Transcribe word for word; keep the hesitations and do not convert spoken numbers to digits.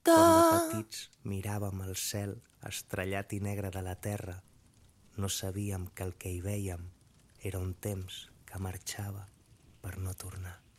Quan de petits miràvem el cel estrellat i negre de la terra, no sabíem que el que hi vèiem era un temps que marxava per no tornar.